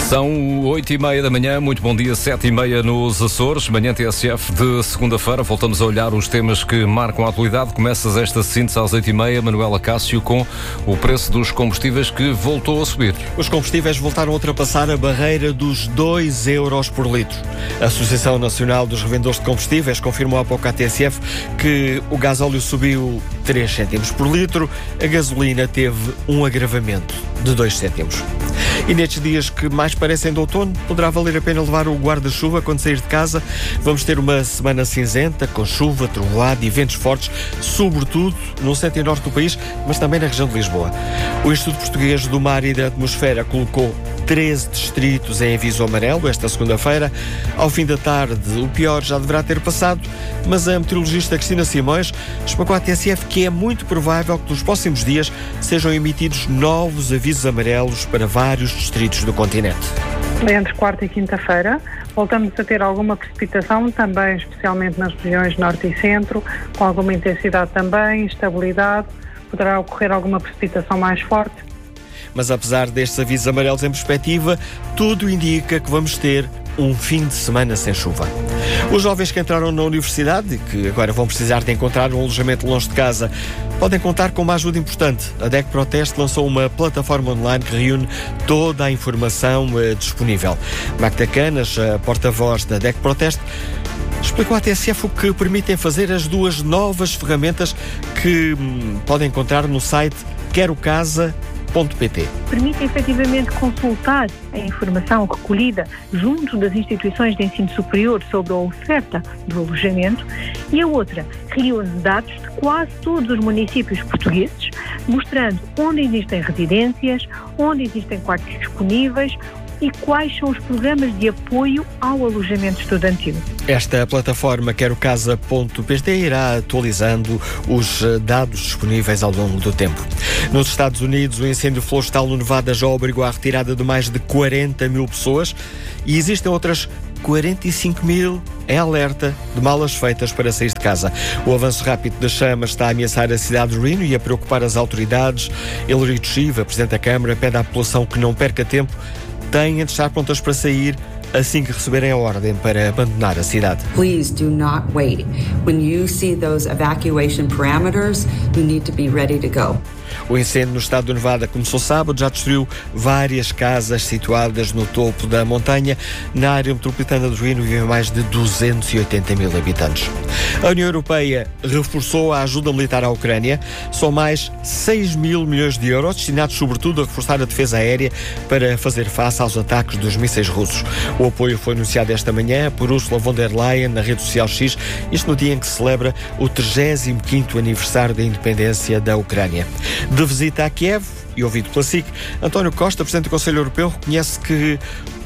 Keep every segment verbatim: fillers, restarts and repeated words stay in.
São oito e meia da manhã, muito bom dia, sete e meia nos Açores, manhã T S F de segunda-feira. Voltamos a olhar os temas que marcam a atualidade. Começas esta síntese às oito e meia, Manuela Cássio, com o preço dos combustíveis que voltou a subir. Os combustíveis voltaram a ultrapassar a barreira dos dois euros por litro. A Associação Nacional dos Revendedores de Combustíveis confirmou há pouco à T S F que o gasóleo subiu três cêntimos por litro, a gasolina teve um agravamento de dois cêntimos. E nestes dias que mais parecem de outono, poderá valer a pena levar o guarda-chuva quando sair de casa. Vamos ter uma semana cinzenta, com chuva, trovoada e ventos fortes, sobretudo no centro e norte do país, mas também na região de Lisboa. O Instituto Português do Mar e da Atmosfera colocou treze distritos em aviso amarelo esta segunda-feira. Ao fim da tarde, o pior já deverá ter passado, mas a meteorologista Cristina Simões explicou à T S F que é muito provável que nos próximos dias sejam emitidos novos avisos amarelos para vários distritos do continente. Entre quarta e quinta-feira voltamos a ter alguma precipitação, também especialmente nas regiões norte e centro, com alguma intensidade também, estabilidade, poderá ocorrer alguma precipitação mais forte. Mas apesar destes avisos amarelos em perspectiva, tudo indica que vamos ter um fim de semana sem chuva. Os jovens que entraram na universidade e que agora vão precisar de encontrar um alojamento longe de casa podem contar com uma ajuda importante. A D E C Proteste lançou uma plataforma online que reúne toda a informação uh, disponível. Magda Canas, a porta-voz da D E C Proteste, explicou à T S F o que permitem fazer as duas novas ferramentas que hum, podem encontrar no site quero casa ponto pt. Permite efetivamente consultar a informação recolhida junto das instituições de ensino superior sobre a oferta do alojamento, e a outra reúne dados de quase todos os municípios portugueses, mostrando onde existem residências, onde existem quartos disponíveis e quais são os programas de apoio ao alojamento estudantil. Esta plataforma quero casa ponto pt irá atualizando os dados disponíveis ao longo do tempo. Nos Estados Unidos, o incêndio florestal no Nevada já obrigou à retirada de mais de quarenta mil pessoas e existem outras quarenta e cinco mil em alerta de malas feitas para sair de casa. O avanço rápido das chamas está a ameaçar a cidade de Reno e a preocupar as autoridades. Hillary Chiva, Presidente da Câmara, pede à população que não perca tempo, têm de estar prontas para sair assim que receberem a ordem para abandonar a cidade. Please do not wait. When you see those evacuation parameters, you need to be ready to go. O incêndio no estado do Nevada começou sábado, já destruiu várias casas situadas no topo da montanha. Na área metropolitana de Reno vivem mais de duzentos e oitenta mil habitantes. A União Europeia reforçou a ajuda militar à Ucrânia. São mais seis mil milhões de euros, destinados sobretudo a reforçar a defesa aérea para fazer face aos ataques dos mísseis russos. O apoio foi anunciado esta manhã por Ursula von der Leyen na rede social X, isto no dia em que se celebra o trigésimo quinto aniversário da independência da Ucrânia. De visita a Kiev e ouvido pela S I C, António Costa, Presidente do Conselho Europeu, reconhece que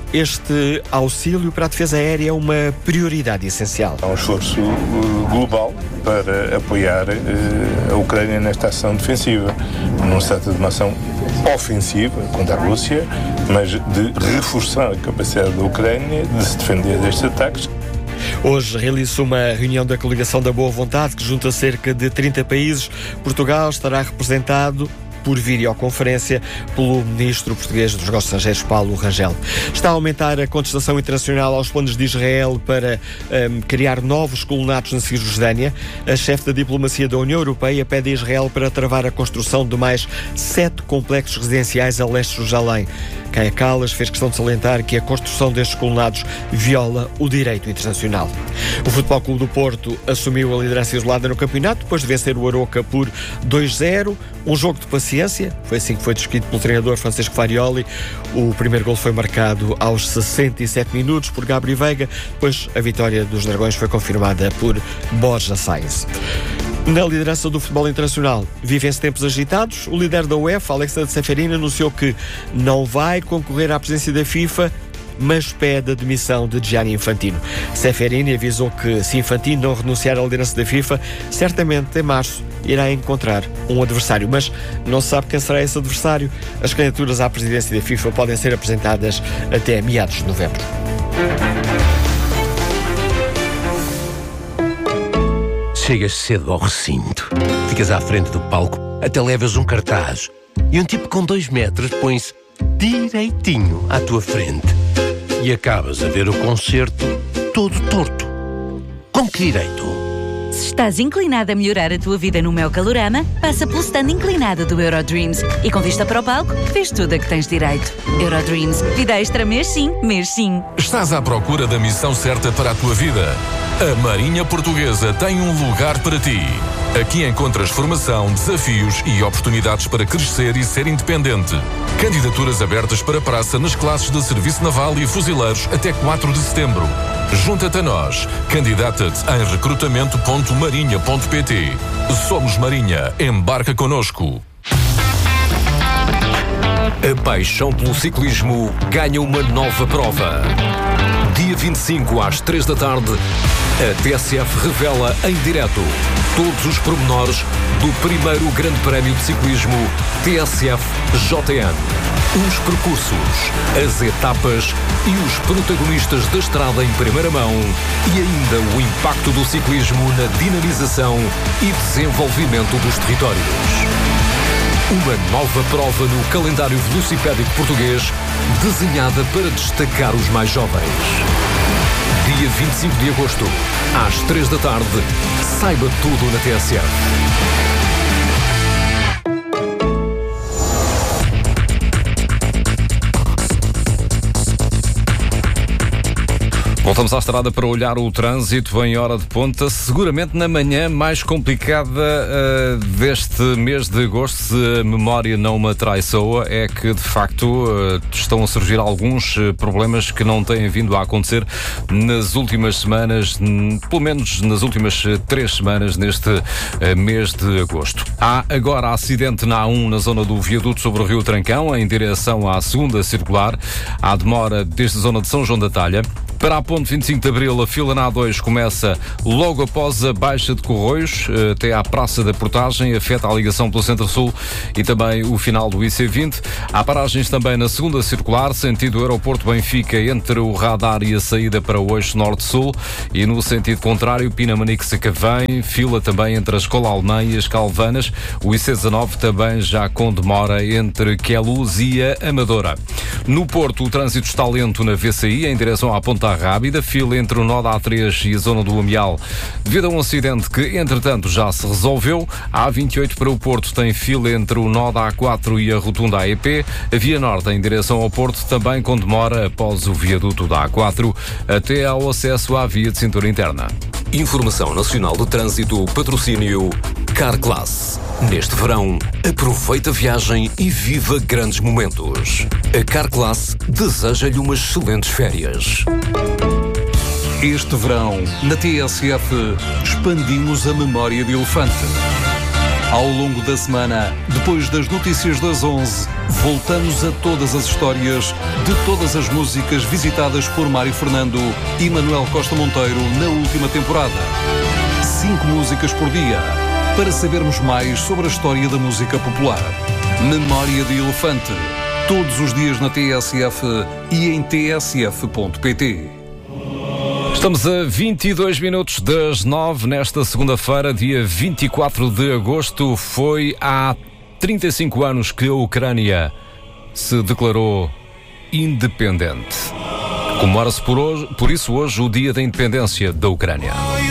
este auxílio para a defesa aérea é uma prioridade essencial. Há um esforço global para apoiar a Ucrânia nesta ação defensiva. Não se trata de uma ação ofensiva contra a Rússia, mas de reforçar a capacidade da Ucrânia de se defender destes ataques. Hoje realiza-se uma reunião da Coligação da Boa Vontade que junta cerca de trinta países. Portugal estará representado por videoconferência pelo ministro português dos Negócios Estrangeiros, Paulo Rangel. Está a aumentar a contestação internacional aos planos de Israel para um, criar novos colonatos na Cisjordânia. A chefe da diplomacia da União Europeia pede a Israel para travar a construção de mais sete complexos residenciais a leste de Jerusalém. Caia Callas fez questão de salientar que a construção destes colonados viola o direito internacional. O Futebol Clube do Porto assumiu a liderança isolada no campeonato depois de vencer o Aroca por dois zero. Um jogo de paciência, foi assim que foi descrito pelo treinador Francisco Farioli. O primeiro gol foi marcado aos sessenta e sete minutos por Gabriel Veiga, depois a vitória dos Dragões foi confirmada por Borja Sainz. Na liderança do futebol internacional, vivem-se tempos agitados. O líder da UEFA, Alexandre Ceferin, anunciou que não vai concorrer à presidência da FIFA, mas pede a demissão de Gianni Infantino. Ceferin avisou que, se Infantino não renunciar à liderança da FIFA, certamente em março irá encontrar um adversário, mas não se sabe quem será esse adversário. As candidaturas à presidência da FIFA podem ser apresentadas até meados de novembro. Chegas cedo ao recinto, ficas à frente do palco, até levas um cartaz e um tipo com dois metros põe-se direitinho à tua frente. E acabas a ver o concerto todo torto. Com que direito? Se estás inclinado a melhorar a tua vida no Mel Calorama, passa pelo stand inclinado do Eurodreams. E com vista para o palco, vês tudo a que tens direito. Eurodreams. Vida extra mês sim, mês sim. Estás à procura da missão certa para a tua vida? A Marinha Portuguesa tem um lugar para ti. Aqui encontras formação, desafios e oportunidades para crescer e ser independente. Candidaturas abertas para praça nas classes de Serviço Naval e Fuzileiros até quatro de setembro. Junta-te a nós. Candidata-te em recrutamento ponto marinha ponto pt. Somos Marinha. Embarca connosco. A paixão pelo ciclismo ganha uma nova prova. Dia vinte e cinco, às três da tarde, a T S F revela em direto todos os pormenores do primeiro Grande Prémio de Ciclismo T S F J N. Os percursos, as etapas e os protagonistas da estrada em primeira mão e ainda o impacto do ciclismo na dinamização e desenvolvimento dos territórios. Uma nova prova no calendário velocipédico português, desenhada para destacar os mais jovens. Dia vinte e cinco de agosto, às três da tarde, saiba tudo na T S F. Voltamos à estrada para olhar o trânsito em hora de ponta, seguramente na manhã mais complicada uh, deste mês de agosto, se a memória não me traiçoa, é que de facto uh, estão a surgir alguns uh, problemas que não têm vindo a acontecer nas últimas semanas, n- pelo menos nas últimas uh, três semanas neste uh, mês de agosto. Há agora acidente na A um na zona do viaduto sobre o Rio Trancão, em direção à segunda circular. Há demora desde a zona de São João da Talha. Para a ponte vinte e cinco de Abril, a fila na A dois começa logo após a Baixa de Corroios, até à Praça da Portagem, afeta a ligação pelo Centro-Sul e também o final do I C vinte. Há paragens também na segunda circular, sentido Aeroporto Benfica, entre o radar e a saída para o eixo Norte-Sul, e no sentido contrário, Pinamanique-Sacavém, fila também entre a Escola Alemã e as Calvanas. O I C dezanove também já com demora entre Queluz e a Amadora. No Porto, o trânsito está lento na V C I, em direção à Ponta Rábida, fila entre o nó da A três e a zona do Amial, devido a um acidente que, entretanto, já se resolveu. A A vinte e oito para o Porto tem fila entre o nó da A quatro e a rotunda A E P. A Via Norte, em direção ao Porto, também com demora após o viaduto da A quatro, até ao acesso à via de cintura interna. Informação Nacional de Trânsito, patrocínio Carclass. Neste verão, aproveita a viagem e viva grandes momentos. A Carclass deseja-lhe umas excelentes férias. Este verão, na T S F, expandimos a memória de elefante. Ao longo da semana, depois das notícias das onze, voltamos a todas as histórias de todas as músicas visitadas por Mário Fernando e Manuel Costa Monteiro na última temporada. Cinco músicas por dia, para sabermos mais sobre a história da música popular. Memória de Elefante, todos os dias na T S F e em t s f ponto p t. Estamos a vinte e dois minutos das nove nesta segunda-feira, dia vinte e quatro de agosto. Foi há trinta e cinco anos que a Ucrânia se declarou independente. Comemora-se por, hoje, por isso hoje o Dia da Independência da Ucrânia.